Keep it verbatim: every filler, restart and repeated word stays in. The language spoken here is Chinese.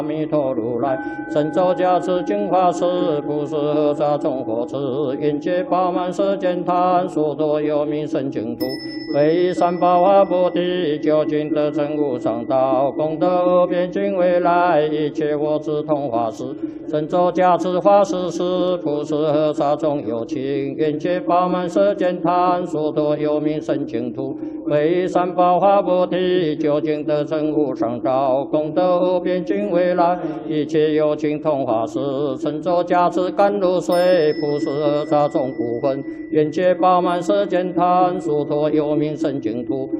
阿弥陀如来，神咒加持净法师，普施诃萨众佛持，愿界饱满世间贪，所多有名圣净土，为三宝化菩提，究竟得成无上道，功德无边尽未来，一切我智同法师，神咒加持法师时，普施诃萨众有情，愿界饱满世间贪，所多有名圣净土，为三宝化菩提，究竟得成无上道，功德无边尽未来，一切有情同法师，神咒加持甘露水，普施诃萨众苦分，愿界饱满世间贪，殊陀有名圣净土，